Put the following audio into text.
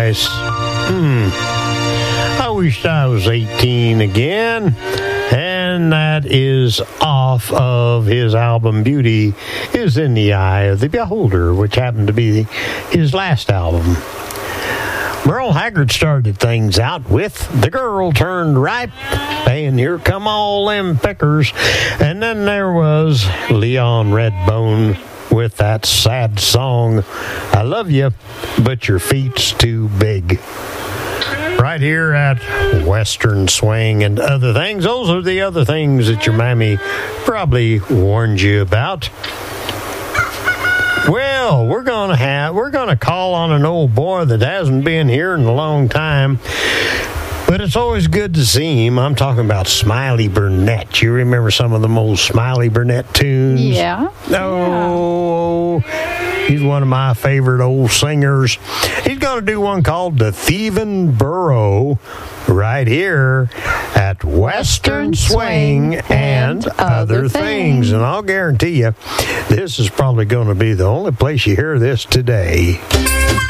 nice. I wish I was 18 again. And that is off of his album Beauty is in the Eye of the Beholder, which happened to be his last album. Merle Haggard started things out with The Girl Turned Ripe, and Here Come All Them Pickers. And then there was Leon Redbone with that sad song, I Love You, But Your Feet's Too Big. Right here at Western Swing and Other Things. Those are the other things that your mammy probably warned you about. Well, we're gonna call on an old boy that hasn't been here in a long time, but it's always good to see him. I'm talking about Smiley Burnette. You remember some of the old Smiley Burnette tunes? Yeah. Oh, he's one of my favorite old singers. He's going to do one called The Thieving Burro right here at Western Swing and Other Things. And I'll guarantee you, this is probably going to be the only place you hear this today.